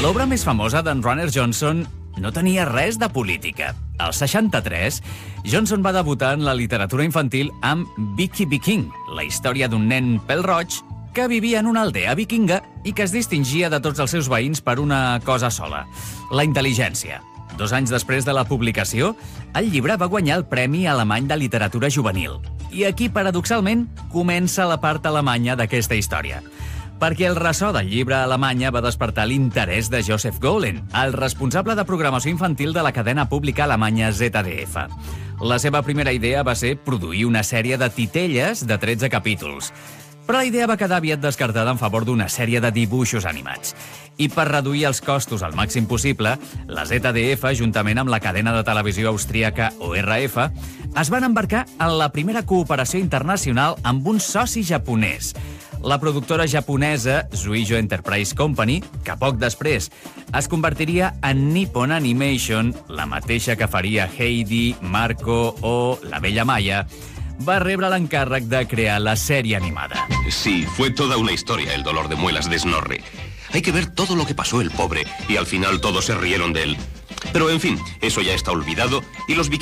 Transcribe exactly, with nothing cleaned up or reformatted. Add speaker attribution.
Speaker 1: L'obra més famosa d'en Runner Johnson no tenia res de política. Al seixanta-tres, Johnson va debutar en la literatura infantil amb Vicky Viking, la història d'un nen pèl-roig que vivia en una aldea vikinga i que es distingia de tots els seus veïns per una cosa sola, la intel·ligència. Dos anys després de la publicació, el llibre va guanyar el Premi Alemany de Literatura Juvenil. I aquí, paradoxalment, comença la part alemanya d'aquesta història. Perquè el ressò del llibre a Alemanya va despertar l'interès de Joseph Golen, el responsable de programació infantil de la cadena pública alemanya Z D F. La seva primera idea va ser produir una sèrie de titelles de tretze capítols. Però la idea va quedar aviat descartada en favor d'una sèrie de dibuixos animats. I per reduir els costos al màxim possible, la Z D F, juntament amb la cadena de televisió austríaca O R F, es van embarcar en la primera cooperació internacional amb un soci japonès, la productora japonesa Zuijo Enterprise Company, que poc després es convertiria en Nippon Animation, la mateixa que faria Heidi, Marco o La Bella Maya, va rebre l'encàrrec de crear la sèrie animada.
Speaker 2: Sí, fue toda una historia el dolor de muelas de Snorri. Hay que ver todo lo que pasó el pobre, y al final todos se rieron de él. Pero en fin, eso ya está olvidado, y los vikingos